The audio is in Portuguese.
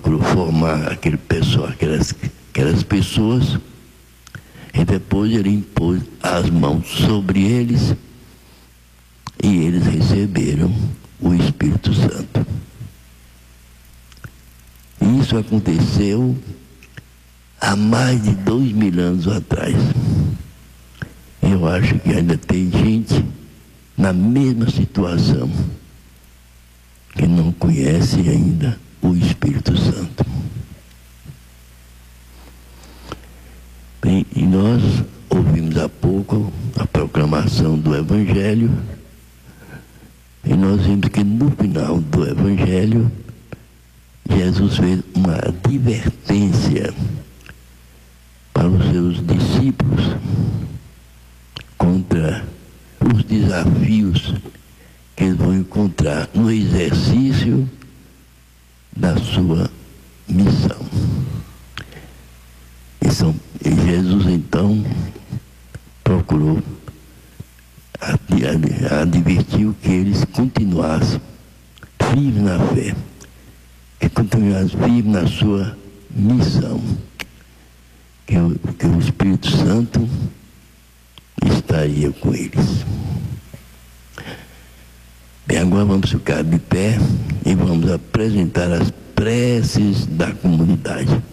procurou formar aquele pessoal, aquelas pessoas, e depois ele impôs as mãos sobre eles e eles receberam o Espírito Santo. Isso aconteceu há mais de 2000 anos atrás. Eu acho que ainda tem gente na mesma situação que não conhece ainda o Espírito Santo. Bem, e nós ouvimos há pouco a proclamação do Evangelho, e nós vimos que no final do Evangelho Jesus fez uma advertência para os seus discípulos contra os desafios que eles vão encontrar no exercício da sua missão. E Jesus, então, procurou advertiu que eles continuassem firmes na fé, que continuassem firmes na sua missão, que o Espírito Santo estaria com eles. Bem, agora vamos ficar de pé e vamos apresentar as preces da comunidade.